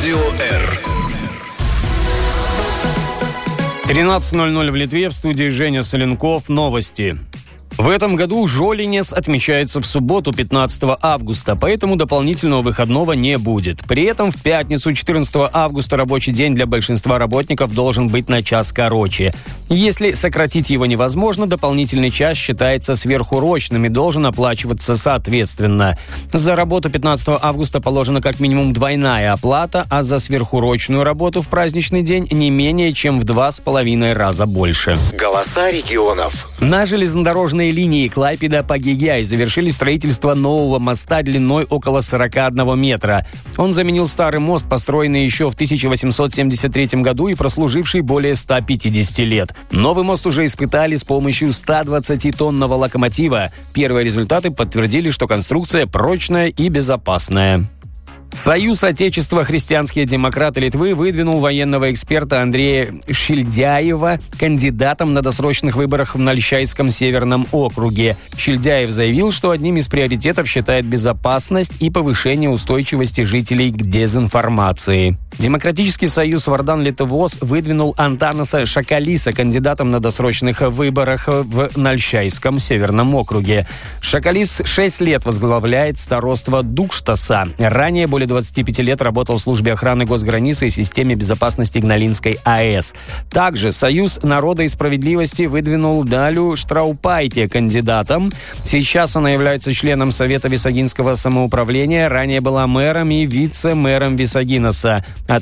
Радио Р. 13:00 в Литве, в студии Женя Соленков. Новости. В этом году Жолинец отмечается в субботу, 15 августа, поэтому дополнительного выходного не будет. При этом в пятницу, 14 августа, рабочий день для большинства работников должен быть на час короче. Если сократить его невозможно, дополнительный час считается сверхурочным и должен оплачиваться соответственно. За работу 15 августа положена как минимум двойная оплата, а за сверхурочную работу в праздничный день не менее чем в 2,5 раза больше. Голоса регионов. На железнодорожной линии Клайпеда-Пагегяй завершили строительство нового моста длиной около 41 метра. Он заменил старый мост, построенный еще в 1873 году и прослуживший более 150 лет. Новый мост уже испытали с помощью 120-тонного локомотива. Первые результаты подтвердили, что конструкция прочная и безопасная. Союз Отечества «Христианские демократы Литвы» выдвинул военного эксперта Андрея Шильдяева кандидатом на досрочных выборах в Нальчайском Северном округе. Шильдяев заявил, что одним из приоритетов считает безопасность и повышение устойчивости жителей к дезинформации. Демократический союз Вардан Литвос выдвинул Антанаса Шакалиса кандидатом на досрочных выборах в Нальчайском Северном округе. Шакалис 6 лет возглавляет староство Дукштаса. Ранее более 25 лет работал в службе охраны госграницы и системе безопасности Игналинской АЭС. Также Союз народа и справедливости выдвинул Далю Штраупайте кандидатом. Сейчас она является членом Совета Висагинского самоуправления, ранее была мэром и вице-мэром Висагинаса.